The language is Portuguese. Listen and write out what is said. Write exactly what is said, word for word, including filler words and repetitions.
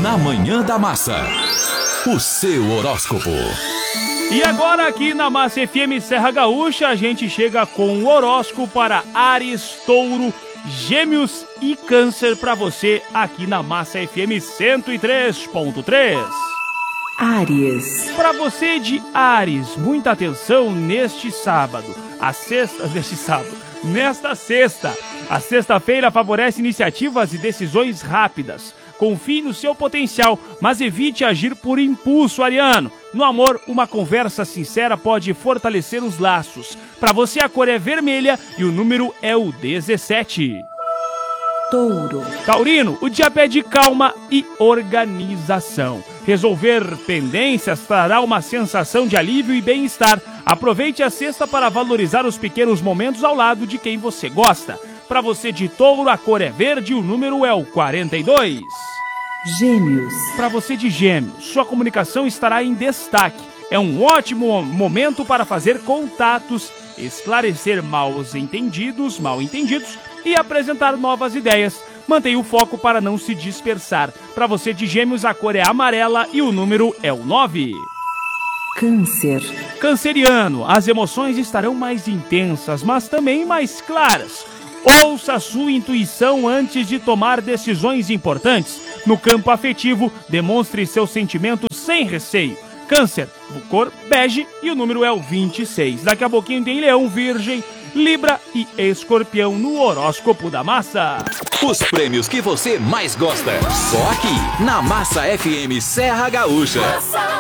Na Manhã da Massa, o seu horóscopo. E agora aqui na Massa F M Serra Gaúcha, a gente chega com o horóscopo para Áries, Touro, Gêmeos e Câncer para você aqui na Massa F M cento e três ponto três. Áries. Para você de Áries, muita atenção neste sábado. A sexta, neste sábado, nesta sexta. A sexta-feira favorece iniciativas e decisões rápidas. Confie no seu potencial, mas evite agir por impulso, ariano. No amor, uma conversa sincera pode fortalecer os laços. Para você, a cor é vermelha e o número é o dezessete. Touro. Taurino, o dia pede calma e organização. Resolver pendências trará uma sensação de alívio e bem-estar. Aproveite a sexta para valorizar os pequenos momentos ao lado de quem você gosta. Para você de Touro, a cor é verde e o número é o quarenta e dois. Gêmeos. Para você de Gêmeos, sua comunicação estará em destaque. É um ótimo momento para fazer contatos, esclarecer mal-entendidos, mal-entendidos e apresentar novas ideias. Mantenha o foco para não se dispersar. Para você de Gêmeos, a cor é amarela e o número é o nove. Câncer. Canceriano, as emoções estarão mais intensas, mas também mais claras. Ouça a sua intuição antes de tomar decisões importantes. No campo afetivo, demonstre seus sentimentos sem receio. Câncer, cor bege e o número é o vinte e seis. Daqui a pouquinho tem Leão, Virgem, Libra e Escorpião no horóscopo da Massa. Os prêmios que você mais gosta, só aqui na Massa F M Serra Gaúcha.